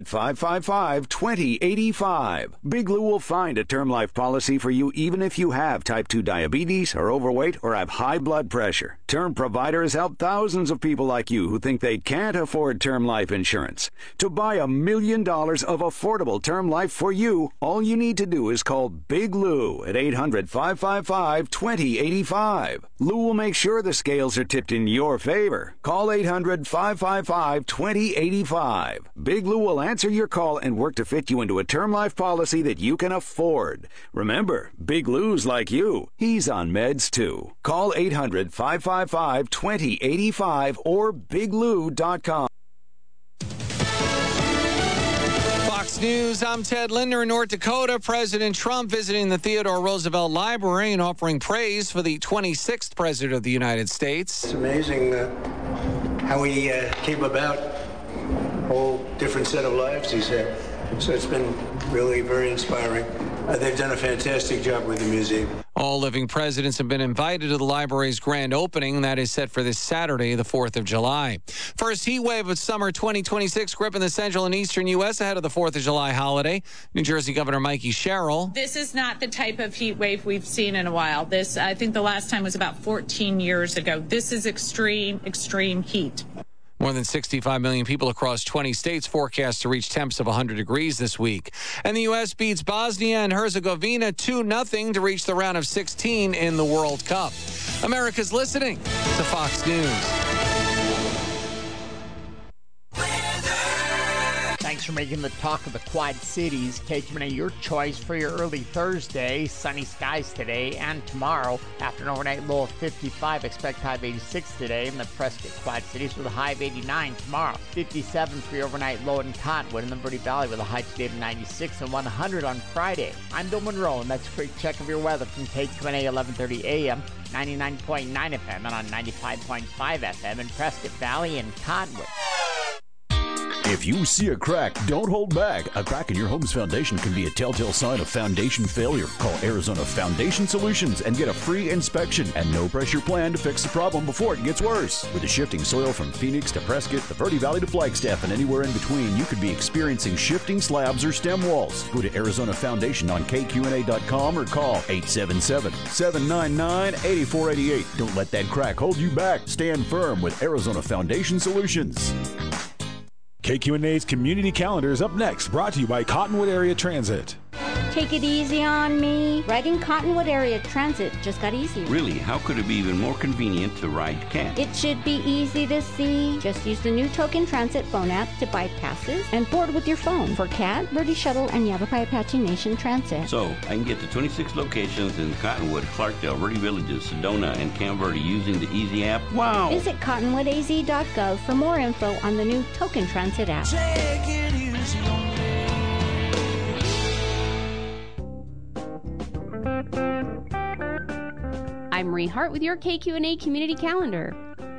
800-555-2085. Big Lou will find a term life policy for you even if you have type 2 diabetes, are overweight, or have high blood pressure. Term Provider has helped thousands of people like you who think they can't afford term life insurance. To buy $1 million of affordable term life for you, all you need to do is call Big Lou at 800-555-2085. Lou will make sure the scales are tipped in your favor. Call 800-555-2085. Big Lou will answer your call and work to fit you into a term life policy that you can afford. Remember, Big Lou's like you. He's on meds too. Call 800-555-2085 or biglou.com. Fox News, I'm Ted Linder in North Dakota. President Trump visiting the Theodore Roosevelt Library and offering praise for the 26th President of the United States. It's amazing how he came about, a whole different set of lives he's had. So it's been really very inspiring. They've done a fantastic job with the museum. All living presidents have been invited to the library's grand opening. That is set for this Saturday, the 4th of July. First heat wave of summer 2026 gripping the central and eastern U.S. ahead of the 4th of July holiday. New Jersey Governor Mikey Sherrill. This is not the type of heat wave we've seen in a while. I think the last time was about 14 years ago. This is extreme, extreme heat. More than 65 million people across 20 states forecast to reach temps of 100 degrees this week. And the U.S. beats Bosnia and Herzegovina 2-0 to reach the round of 16 in the World Cup. America's listening to Fox News. Thanks for making the talk of the Quad Cities. KQNA, your choice for your early Thursday. Sunny skies today and tomorrow. After an overnight low of 55, expect high of 86 today in the Prescott Quad Cities with a high of 89 tomorrow. 57 for your overnight low in Cottonwood in the Verde Valley with a high today of 96 and 100 on Friday. I'm Bill Monroe, and that's a quick check of your weather from KQNA 1130 AM, 99.9 FM, and on 95.5 FM in Prescott Valley and Cottonwood. If you see a crack, don't hold back. A crack in your home's foundation can be a telltale sign of foundation failure. Call Arizona Foundation Solutions and get a free inspection and no-pressure plan to fix the problem before it gets worse. With the shifting soil from Phoenix to Prescott, the Verde Valley to Flagstaff, and anywhere in between, you could be experiencing shifting slabs or stem walls. Go to Arizona Foundation on KQNA.com or call 877-799-8488. Don't let that crack hold you back. Stand firm with Arizona Foundation Solutions. KQNA's Community Calendar is up next, brought to you by Cottonwood Area Transit. Take it easy on me. Riding Cottonwood Area Transit just got easier. Really? How could it be even more convenient to ride CAT? It should be easy to see. Just use the new Token Transit phone app to buy passes and board with your phone for CAT, Verde Shuttle, and Yavapai Apache Nation Transit. So, I can get to 26 locations in Cottonwood, Clarkdale, Verde Villages, Sedona, and Camp Verde using the Easy app. Wow! Visit cottonwoodaz.gov for more info on the new Token Transit app. Take it easy on me. I'm Marie Hart with your KQNA Community Calendar.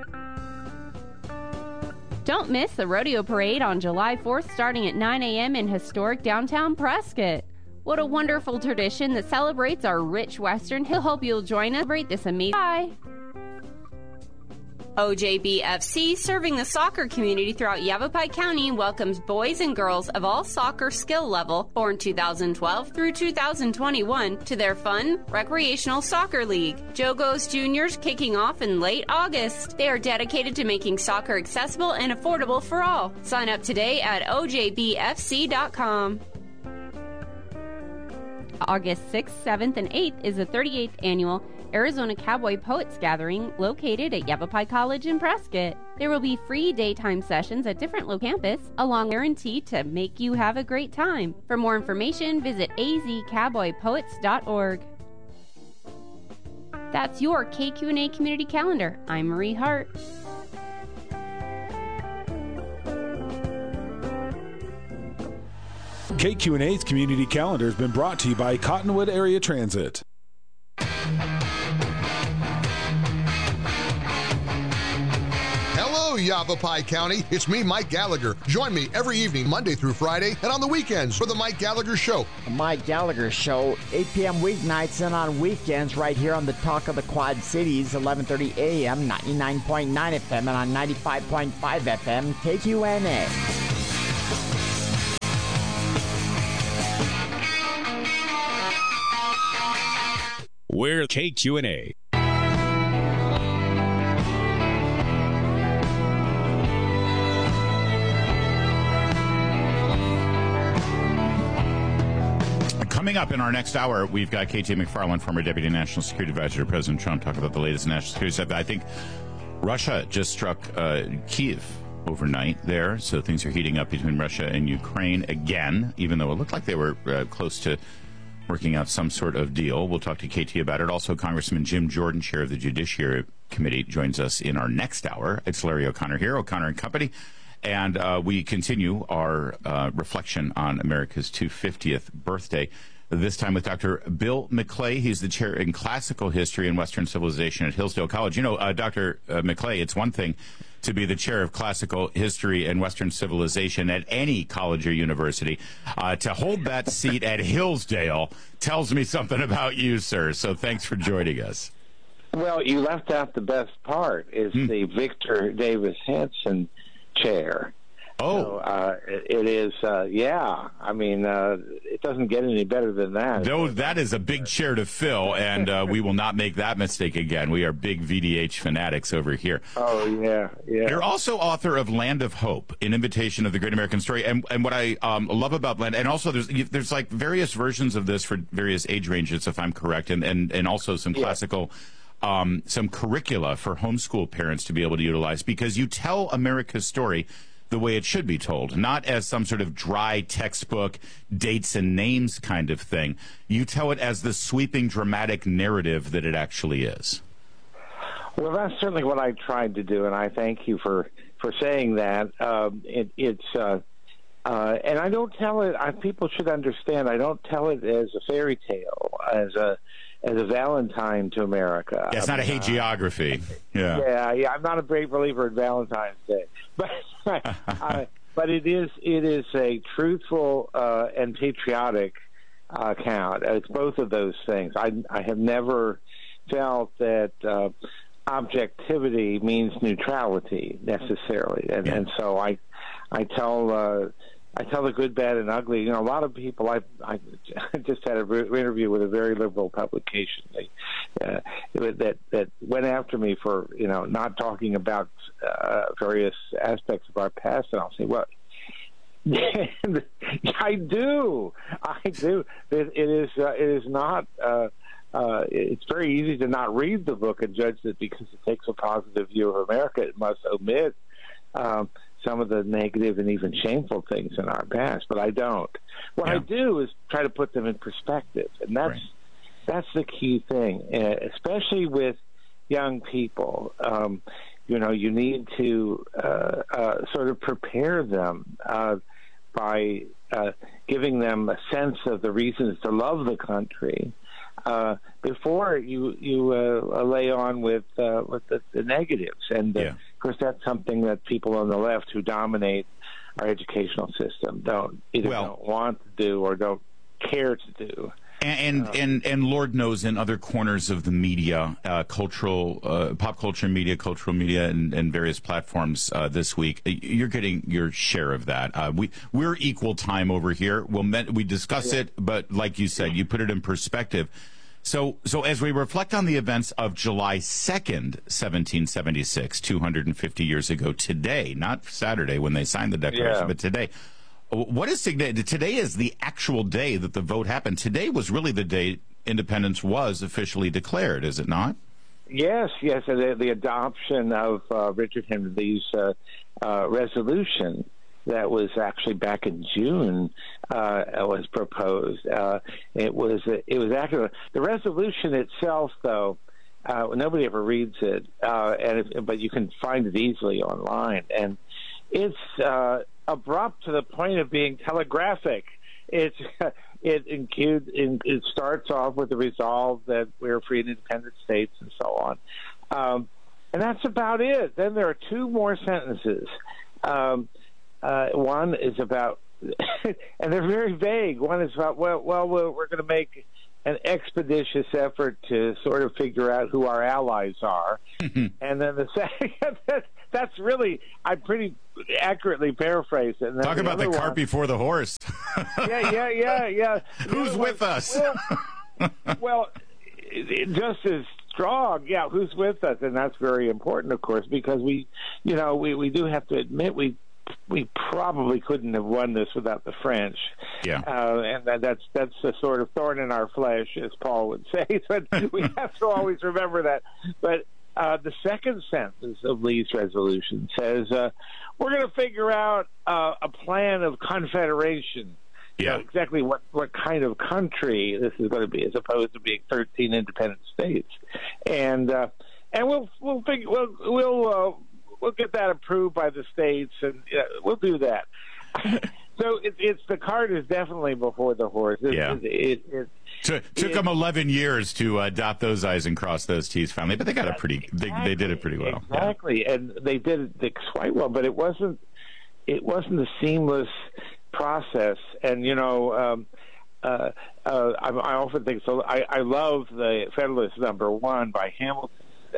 Don't miss the Rodeo Parade on July 4th starting at 9 a.m. in historic downtown Prescott. What a wonderful tradition that celebrates our rich Western. He'll hope you'll join us celebrate this amazing. Bye. OJBFC, serving the soccer community throughout Yavapai County, welcomes boys and girls of all soccer skill level, born 2012 through 2021, to their fun, recreational soccer league. Jogos Juniors kicking off in late August. They are dedicated to making soccer accessible and affordable for all. Sign up today at ojbfc.com. August 6th, 7th, and 8th is the 38th annual Arizona Cowboy Poets Gathering located at Yavapai College in Prescott. There will be free daytime sessions at different campus, along guarantee to make you have a great time. For more information, visit azcowboypoets.org. That's your KQNA Community Calendar. I'm Marie Hart. KQNA's Community Calendar has been brought to you by Cottonwood Area Transit. Hello, Yavapai County. It's me, Mike Gallagher. Join me every evening, Monday through Friday, and on the weekends for The Mike Gallagher Show. The Mike Gallagher Show, 8 p.m. weeknights and on weekends right here on the Talk of the Quad Cities, 1130 a.m., 99.9 FM, and on 95.5 FM, KQNA. We're KQNA. Coming up in our next hour, we've got KT McFarland, former Deputy National Security Advisor to President Trump, talking about the latest national security stuff. I think Russia just struck Kyiv overnight there, so things are heating up between Russia and Ukraine again, even though it looked like they were close to working out some sort of deal. We'll talk to KT about it. Also, Congressman Jim Jordan, chair of the Judiciary Committee, joins us in our next hour. It's Larry O'Connor here, O'Connor and Company. And we continue our reflection on America's 250th birthday, this time with Dr. Bill McClay. He's the chair in classical history and Western civilization at Hillsdale College. You know, Dr. McClay, it's one thing to be the chair of classical history and Western civilization at any college or university. To hold that seat at Hillsdale tells me something about you, sir. So thanks for joining us. Well, you left out the best part, is the Victor Davis Hanson chair. Oh. So, it is, yeah. I mean, it doesn't get any better than that. Though that is a big chair to fill, and we will not make that mistake again. We are big VDH fanatics over here. Oh, yeah, yeah. You're also author of Land of Hope, An Invitation of the Great American Story. And what I love about Land, and also there's like various versions of this for various age ranges, if I'm correct, and also some classical some curricula for homeschool parents to be able to utilize, because you tell America's story the way it should be told, not as some sort of dry textbook, dates and names kind of thing. You tell it as the sweeping, dramatic narrative that it actually is. Well, that's certainly what I tried to do, and I thank you for saying that. And I don't tell it, people should understand, I don't tell it as a fairy tale, as a Valentine to America. Yeah, it's not a hagiography. Yeah. Yeah, I'm not a great believer in Valentine's Day. But but it is a truthful and patriotic account. It's both of those things. I have never felt that objectivity means neutrality necessarily. And so I tell the good, bad, and ugly. You know, a lot of people. I just had an interview with a very liberal publication that went after me for not talking about various aspects of our past, and I'll say, well, I do. It is not. It's very easy to not read the book and judge that because it takes a positive view of America, it must omit some of the negative and even shameful things in our past, but I don't. What I do is try to put them in perspective, and that's the key thing, especially with young people. You need to sort of prepare them by giving them a sense of the reasons to love the country before you lay on with the negatives. And of course, that's something that people on the left who dominate our educational system don't want to do or don't care to do. And Lord knows in other corners of the media, cultural, pop culture media, cultural media, and various platforms this week, you're getting your share of that. We're equal time over here. We discuss it, but like you said, you put it in perspective. So as we reflect on the events of July 2nd, 1776, 250 years ago today, not Saturday when they signed the Declaration, but today. What is significant? Today is the actual day that the vote happened. Today was really the day independence was officially declared, is it not? Yes. The adoption of Richard Henry Lee's resolution that was actually back in June was proposed. It was actually the resolution itself, though. Nobody ever reads it, but you can find it easily online, and it's abrupt to the point of being telegraphic. It starts off with the resolve that we're free and independent states and so on, and that's about it. Then there are two more sentences. One is about, and they're very vague. One is about, we're going to make an expeditious effort to sort of figure out who our allies are. And then the second, that's really, I pretty accurately paraphrased it. And talk about the cart before the horse. Yeah. Who's with us? Well, just as strong. Yeah, who's with us? And that's very important, of course, because we do have to admit we probably couldn't have won this without the French. Yeah. And that's a sort of thorn in our flesh, as Paul would say. But we have to always remember that. But the second sentence of Lee's resolution says, we're going to figure out a plan of confederation. Yeah. Exactly what kind of country this is going to be, as opposed to being 13 independent states. And we'll get that approved by the states, and we'll do that. So it's the cart is definitely before the horse. Took them 11 years to dot those I's and cross those T's finally, but they got they did it pretty well. Exactly, and they did it quite well, but it wasn't a seamless process. And I often think so. I love the Federalist #1 by Hamilton,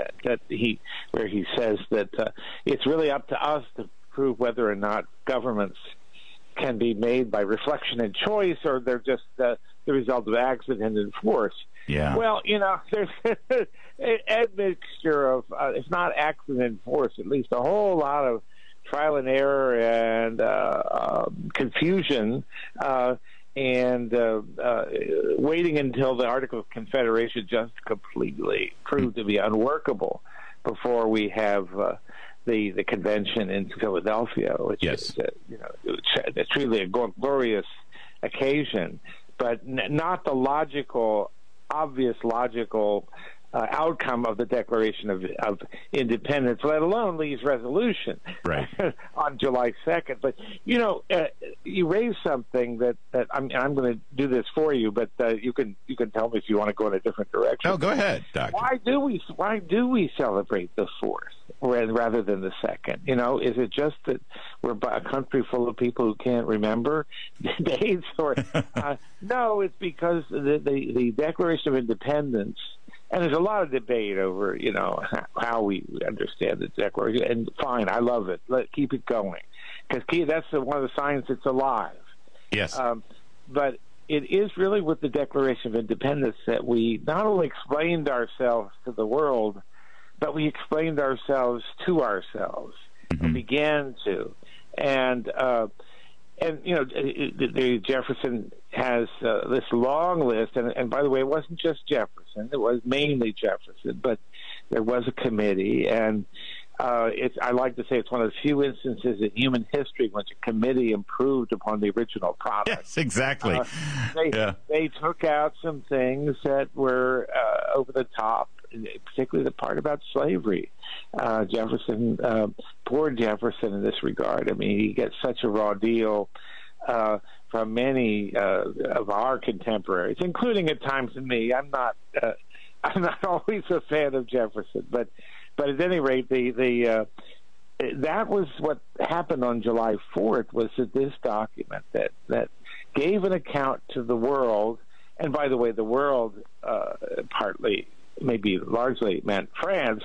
where he says that it's really up to us to prove whether or not governments can be made by reflection and choice, or they're just the result of accident and force. Yeah. Well, there's an admixture of, if not accident and force, at least a whole lot of trial and error and confusion, and waiting until the Articles of Confederation just completely proved to be unworkable before we have the convention in Philadelphia, which is it's truly a glorious occasion, but not the obvious logical outcome of the Declaration of Independence, let alone Lee's resolution on July 2nd. But you raised something that I'm going to do this for you, but you can tell me if you want to go in a different direction. Oh, go ahead, Doctor. Why do we celebrate the 4th rather than the 2nd? Is it just that we're a country full of people who can't remember dates, or no? It's because the Declaration of Independence. And there's a lot of debate over, how we understand the Declaration. And fine, I love it. Keep it going, because that's one of the signs it's alive. Yes. But it is really with the Declaration of Independence that we not only explained ourselves to the world, but we explained ourselves to ourselves. Mm-hmm. Began to, and Jefferson has this long list, and by the way, it wasn't just Jefferson; it was mainly Jefferson, but there was a committee, and I like to say it's one of the few instances in human history in which a committee improved upon the original product. Yes, exactly. They took out some things that were over the top, particularly the part about slavery. Jefferson, poor Jefferson in this regard. I mean, he gets such a raw deal from many of our contemporaries, including at times me. I'm not always a fan of Jefferson, but at any rate, that was what happened on July 4th. Was that this document that gave an account to the world, and by the way, the world partly, maybe largely, meant France,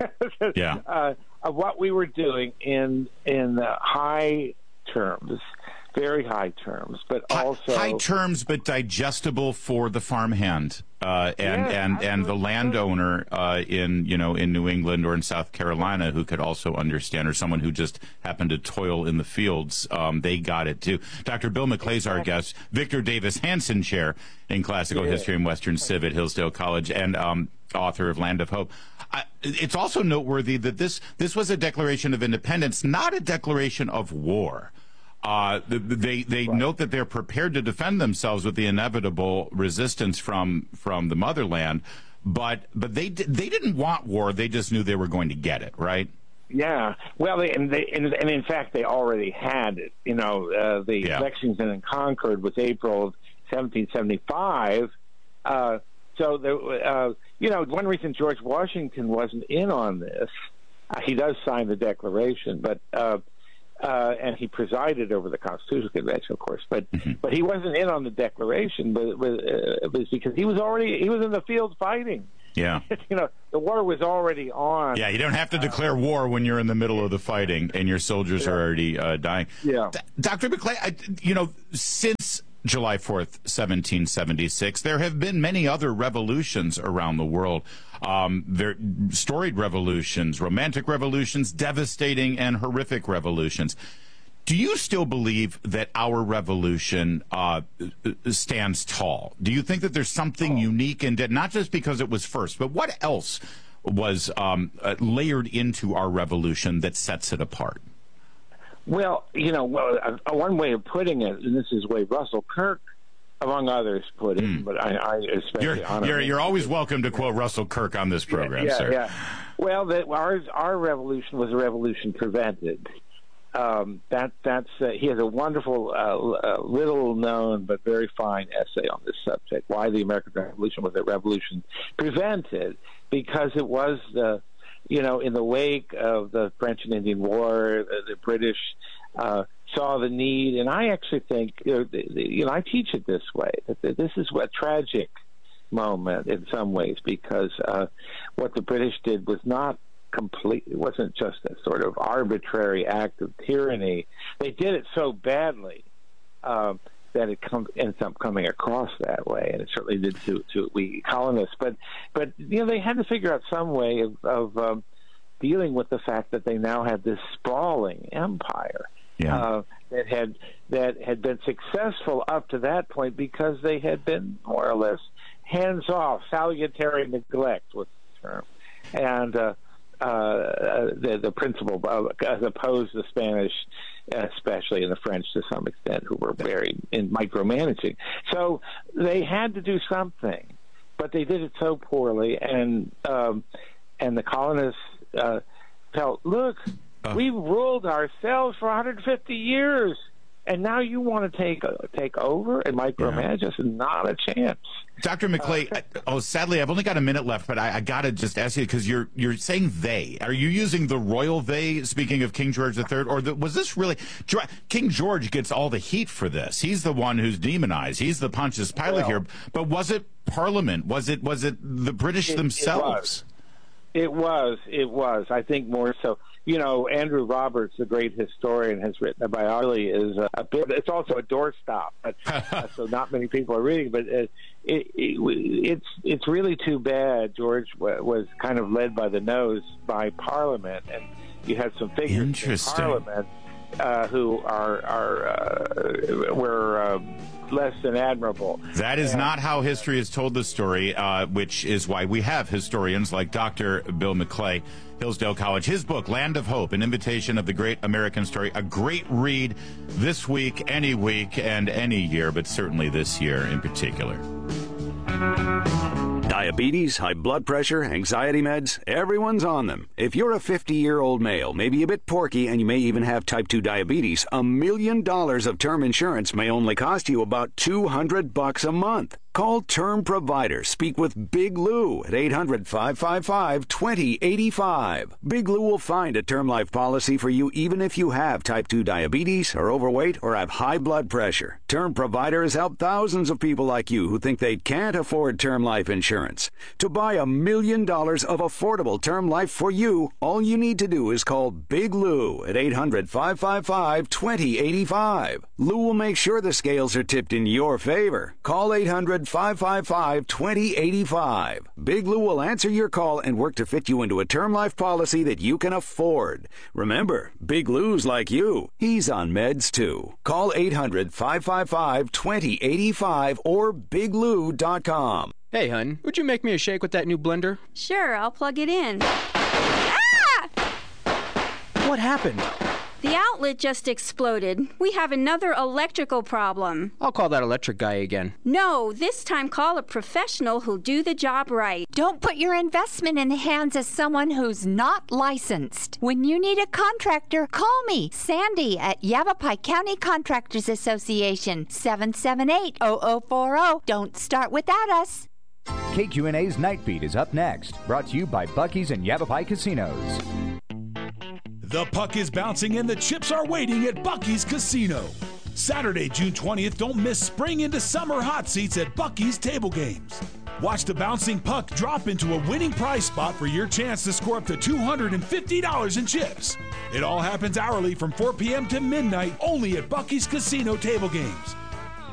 of what we were doing in high terms, very high terms, but also high terms, but digestible for the farmhand and the landowner in New England or in South Carolina who could also understand, or someone who just happened to toil in the fields. They got it too. Dr. Bill McClay is our guest. Victor Davis Hanson Chair in Classical History and Western Civ at Hillsdale College, and author of Land of Hope. It's also noteworthy that this was a Declaration of Independence, not a declaration of war. They note that they're prepared to defend themselves with the inevitable resistance from the motherland, but they didn't want war. They just knew they were going to get it, right? Yeah. Well, and in fact they already had it. Lexington and Concord was April of 1775. So there, one reason George Washington wasn't in on this, he does sign the Declaration, but. And he presided over the Constitutional Convention, of course, but he wasn't in on the Declaration. But it was because he was in the field fighting. Yeah, the war was already on. Yeah, you don't have to declare war when you're in the middle of the fighting and your soldiers are already dying. Yeah, Dr. McClay, since July 4th, 1776. There have been many other revolutions around the world. Storied revolutions, romantic revolutions, devastating and horrific revolutions. Do you still believe that our revolution stands tall? Do you think that there's something unique in it, not just because it was first, but what else was layered into our revolution that sets it apart? Well, one way of putting it, and this is the way Russell Kirk, among others, put it, but I especially honor you're always welcome to quote Russell Kirk on this program, sir. Yeah. Well, our revolution was a revolution prevented. He has a wonderful, little-known but very fine essay on this subject. Why the American Revolution was a revolution prevented? Because it was in the wake of the French and Indian War, the British saw the need, and I actually think, I teach it this way, that this is a tragic moment in some ways, because what the British did was not complete. It wasn't just a sort of arbitrary act of tyranny. They did it so badly that it ends up coming across that way, and it certainly did to we colonists. But they had to figure out some way of dealing with the fact that they now had this sprawling empire that had been successful up to that point because they had been more or less hands off, salutary neglect was the term, and the principle, as opposed to the Spanish, especially, and the French to some extent, who were very in micromanaging. So they had to do something, but they did it so poorly, and the colonists felt, look, we've ruled ourselves for 150 years, and now you want to take over and micromanage us? Not a chance. Dr. Maclay, sadly, I've only got a minute left, but I got to just ask you, because you're saying they. Are you using the royal they, speaking of King George III, or was this really... King George gets all the heat for this. He's the one who's demonized. He's the Pontius Pilate here. But was it Parliament? Was it the British themselves? It was. I think more so. Andrew Roberts, the great historian, has written a biography. It's also a doorstop, but so not many people are reading. But it's really too bad. George was kind of led by the nose by Parliament, and you had some figures in Parliament who were less than admirable. That is not how history has told the story, which is why we have historians like Dr. Bill Maclay, Hillsdale College. His book, Land of Hope, An Invitation of the Great American Story, a great read this week, any week, and any year, but certainly this year in particular. Diabetes, high blood pressure, anxiety meds, everyone's on them. If you're a 50-year-old male, maybe a bit porky, and you may even have type 2 diabetes, $1 million of term insurance may only cost you about $200 a month. Call Term Provider. Speak with Big Lou at 800-555-2085. Big Lou will find a term life policy for you even if you have type 2 diabetes, are overweight, or have high blood pressure. Term Provider has helped thousands of people like you who think they can't afford term life insurance. To buy $1 million of affordable term life for you, all you need to do is call Big Lou at 800-555-2085. Lou will make sure the scales are tipped in your favor. Call 800-555-2085. Big Lou will answer your call and work to fit you into a term life policy that you can afford. Remember, Big Lou's like you. He's on meds too. Call 800-555-2085 or biglou.com. Hey, hun, would you make me a shake with that new blender? Sure, I'll plug it in. What happened? The outlet just exploded. We have another electrical problem. I'll call that electric guy again. No, this time call a professional who'll do the job right. Don't put your investment in the hands of someone who's not licensed. When you need a contractor, call me, Sandy, at Yavapai County Contractors Association, 778-0040. Don't start without us. KQNA's Night Beat is up next, brought to you by Buc-ee's and Yavapai Casinos. The puck is bouncing and the chips are waiting at Buc-ee's Casino. Saturday, June 20th, don't miss spring into summer hot seats at Buc-ee's Table Games. Watch the bouncing puck drop into a winning prize spot for your chance to score up to $250 in chips. It all happens hourly from 4 p.m. to midnight only at Buc-ee's Casino Table Games.